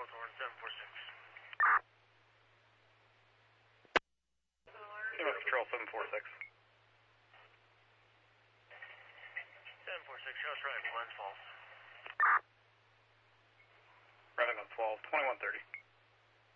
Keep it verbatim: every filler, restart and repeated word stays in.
Hawthorne seven four six. North Patrol seven four six. seven four six, show us right, Glens Falls.